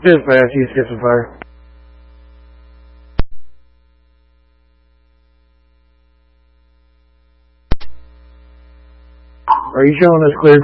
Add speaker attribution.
Speaker 1: Dispatch, East Gibson Fire. Are you showing us clear